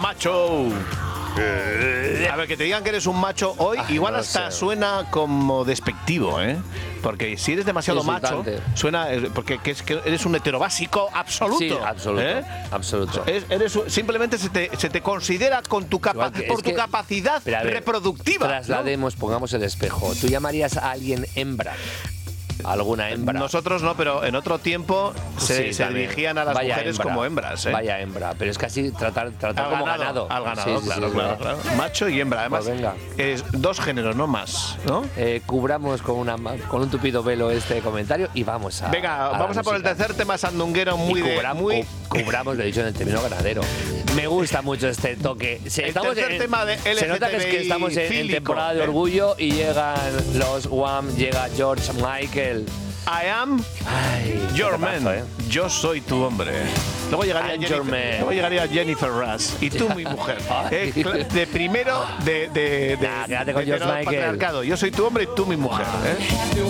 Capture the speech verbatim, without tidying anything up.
macho. A ver, que te digan que eres un macho hoy, Ay, igual no hasta sé. suena como despectivo, ¿eh? Porque si eres demasiado macho, Insultante. suena. eh, Porque que es que eres un heterobásico absoluto. Sí, absoluto. ¿eh? Absoluto. Es- eres un- simplemente se te, se te considera con tu capa- Igual que- por es tu que- capacidad Pero a ver, reproductiva. ¿no? Traslademos, pongamos el espejo. ¿Tú llamarías a alguien hembra? ¿Alguna hembra? Nosotros no, pero en otro tiempo se, Sí, se también. dirigían a las Vaya mujeres hembra. como hembras. ¿eh? Vaya hembra. Pero es casi tratar, tratar Al como ganado, ganado. Al ganado, Sí, sí, claro, sí, claro, es verdad. claro. Macho y hembra, además. Pues venga. Es dos géneros, no más, ¿no? Eh, cubramos con, una, con un tupido velo este comentario y vamos a. Venga, la vamos a por el música. tercer tema sandunguero muy y de. cubra- Muy, cu- cubramos, lo he dicho en el término ganadero. Me gusta mucho este toque. Se, El estamos tercer en- tema de se nota que, es que estamos en, en fílico, temporada de ¿eh? orgullo y llegan los Wham, llega George Michael. I am Ay, your qué man. temazo, ¿eh? Yo soy tu hombre. Luego llegaría, I'm Jennifer, your man. luego llegaría Jennifer Rush. Y tú, mi mujer. Ay. Eh, cla- de primero, de. de, de Nah, quédate con de George del Michael. patriarcado. Yo soy tu hombre y tú, mi mujer. ¿eh?